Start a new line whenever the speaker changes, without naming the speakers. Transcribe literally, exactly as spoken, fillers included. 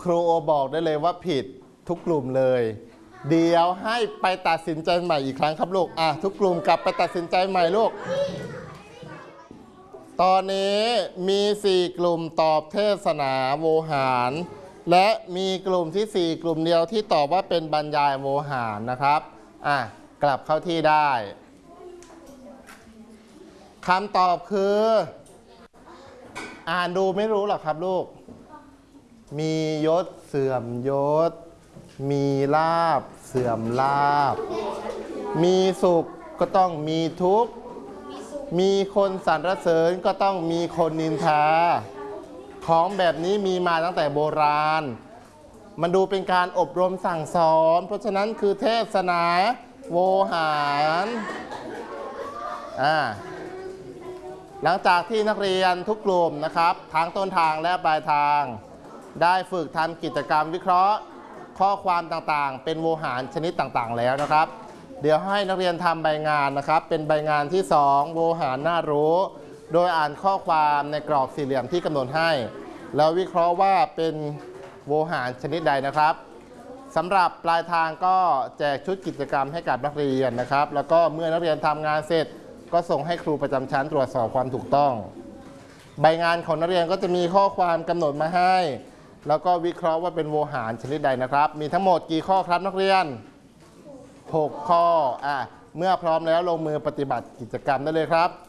ครูโอบอกได้เลยว่าผิดทุกกลุ่มเลยเดี๋ยวให้ไปตัดสินใจใหม่อีกครั้งครับลูกอ่ะทุกกลุ่มกลับไปตัดสินใจใหม่ลูกตอนนี้มีสี่กลุ่มตอบเทศนาโวหารและมีกลุ่มที่สี่กลุ่มเดียวที่ตอบว่าเป็นบรรยายโวหารนะครับอ่ะกลับเข้าที่ได้คำตอบคืออ่านดูไม่รู้หรอครับลูกมียศเสื่อมยศมีลาภเสื่อมลาภมีสุขก็ต้องมีทุกข์มีคนสรรเสริญก็ต้องมีคนนินทาของแบบนี้มีมาตั้งแต่โบราณมันดูเป็นการอบรมสั่งสอนเพราะฉะนั้นคือเทศนาโวหารอ่าหลังจากที่นักเรียนทุกกลุ่มนะครับทั้งต้นทางและปลายทางได้ฝึกทำกิจกรรมวิเคราะห์ข้อความต่างๆเป็นโวหารชนิดต่างๆแล้วนะครับเดี๋ยวให้นักเรียนทำใบงานนะครับเป็นใบงานที่สองโวหารน่ารู้โดยอ่านข้อความในกรอบสี่เหลี่ยมที่กำหนดให้แล้ววิเคราะห์ว่าเป็นโวหารชนิดใดนะครับสำหรับปลายทางก็แจกชุดกิจกรรมให้กับนักเรียนนะครับแล้วก็เมื่อนักเรียนทำงานเสร็จก็ส่งให้ครูประจำชั้นตรวจสอบความถูกต้องใบงานของนักเรียนก็จะมีข้อความกำหนดมาให้แล้วก็วิเคราะห์ว่าเป็นโวหารชนิดใดนะครับมีทั้งหมดกี่ข้อครับนักเรียนหกข้ออ่ะเมื่อพร้อมแล้วลงมือปฏิบัติกิจกรรมได้เลยครับ